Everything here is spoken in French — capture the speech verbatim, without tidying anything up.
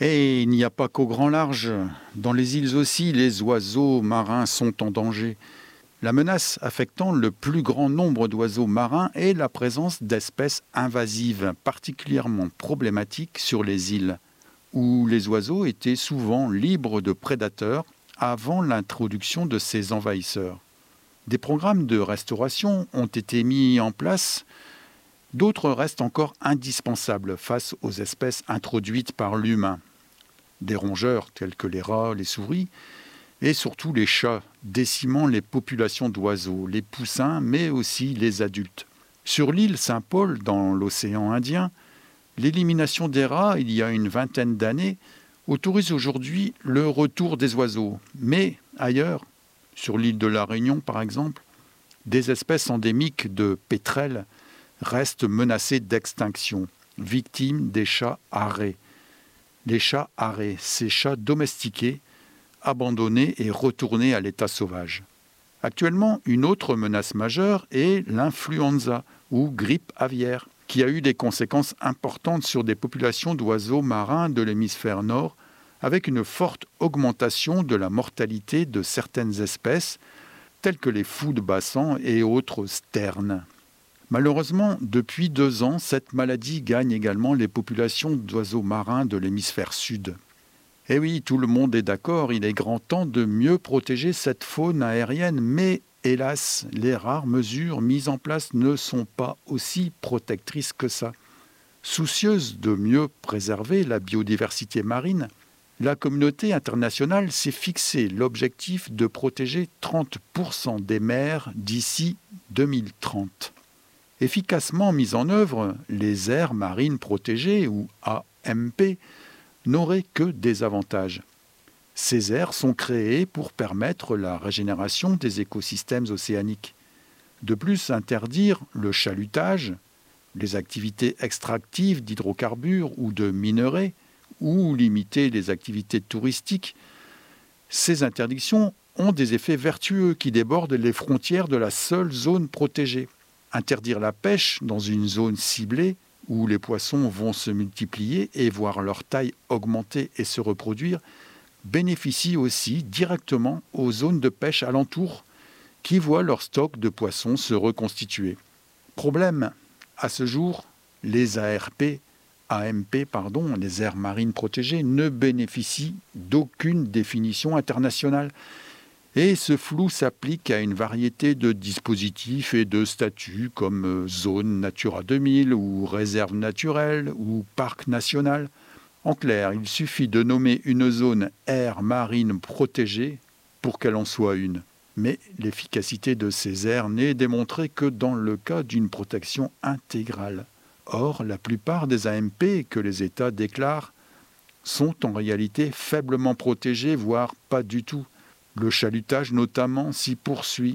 Et il n'y a pas qu'au grand large. Dans les îles aussi, les oiseaux marins sont en danger. La menace affectant le plus grand nombre d'oiseaux marins est la présence d'espèces invasives, particulièrement problématiques sur les îles, où les oiseaux étaient souvent libres de prédateurs avant l'introduction de ces envahisseurs. Des programmes de restauration ont été mis en place. D'autres restent encore indispensables face aux espèces introduites par l'humain. Des rongeurs tels que les rats, les souris, et surtout les chats, décimant les populations d'oiseaux, les poussins, mais aussi les adultes. Sur l'île Saint-Paul, dans l'océan Indien, l'élimination des rats, il y a une vingtaine d'années, autorise aujourd'hui le retour des oiseaux. Mais ailleurs, sur l'île de la Réunion par exemple, des espèces endémiques de pétrels restent menacées d'extinction, victimes des chats arrêts. Les chats arrêts, ces chats domestiqués, abandonnés et retournés à l'état sauvage. Actuellement, une autre menace majeure est l'influenza ou grippe aviaire, qui a eu des conséquences importantes sur des populations d'oiseaux marins de l'hémisphère nord, avec une forte augmentation de la mortalité de certaines espèces, telles que les fous de bassan et autres sternes. Malheureusement, depuis deux ans, cette maladie gagne également les populations d'oiseaux marins de l'hémisphère sud. Eh oui, tout le monde est d'accord, il est grand temps de mieux protéger cette faune aérienne, mais hélas, les rares mesures mises en place ne sont pas aussi protectrices que ça. Soucieuse de mieux préserver la biodiversité marine, la communauté internationale s'est fixé l'objectif de protéger trente pour cent des mers d'ici deux mille trente. Efficacement mises en œuvre, les aires marines protégées, ou A M P, n'auraient que des avantages. Ces aires sont créées pour permettre la régénération des écosystèmes océaniques. De plus, interdire le chalutage, les activités extractives d'hydrocarbures ou de minerais, ou limiter les activités touristiques, ces interdictions ont des effets vertueux qui débordent les frontières de la seule zone protégée. Interdire la pêche dans une zone ciblée où les poissons vont se multiplier et voir leur taille augmenter et se reproduire bénéficie aussi directement aux zones de pêche alentour qui voient leur stock de poissons se reconstituer. Problème, à ce jour, les A R P, A M P, pardon, les aires marines protégées ne bénéficient d'aucune définition internationale. Et ce flou s'applique à une variété de dispositifs et de statuts comme zone Natura deux mille ou réserve naturelle ou parc national. En clair, il suffit de nommer une zone aire marine protégée pour qu'elle en soit une. Mais l'efficacité de ces aires n'est démontrée que dans le cas d'une protection intégrale. Or, la plupart des A M P que les États déclarent sont en réalité faiblement protégés, voire pas du tout. Le chalutage notamment s'y poursuit